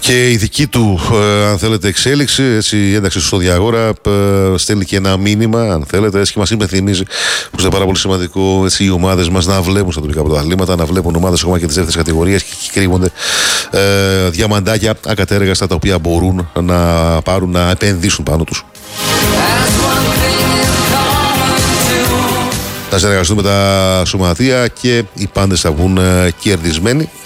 Και η δική του, αν θέλετε, εξέλιξη, έτσι, η ένταξη στο Διαγόρα, στέλνει και ένα μήνυμα, αν θέλετε, έτσι, και μας υπενθυμίζει πως είναι πάρα πολύ σημαντικό, έτσι, οι ομάδες μας να βλέπουν στα τοπικά πρωταθλήματα, να βλέπουν ομάδες ακόμα και τις δεύτερες κατηγορίες, και κρύβονται διαμαντάκια ακατέργαστα τα οποία μπορούν να πάρουν, να επενδύσουν πάνω τους. Θα συνεργαστούμε με τα σωματεία και οι πάντες θα βγουν κερδισμένοι.